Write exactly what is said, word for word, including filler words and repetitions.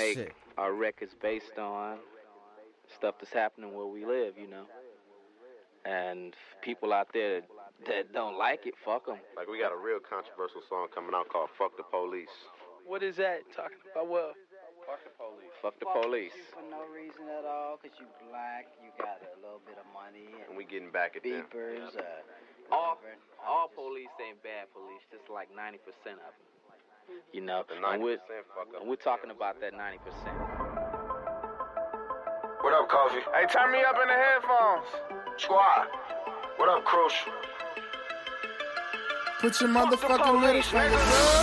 make shit. our records based on stuff that's happening where we live, you know. And people out there that don't like it, fuck them. Like, we got a real controversial song coming out called Fuck the Police. What is that? Talking about what? Fuck the police. Fuck the Fuck police. you for no reason at all, because you black, you got a little bit of money, And and we getting back at them. beepers, uh, All, whatever. all just- police ain't bad police, just like ninety percent of them. You know, The and ninety we're, percent fuck up. and we're talking about that ninety percent. What up, Kofi? Hey, turn me up in the headphones. Squad. What up, Crucial? Put your motherfucking little fingers up.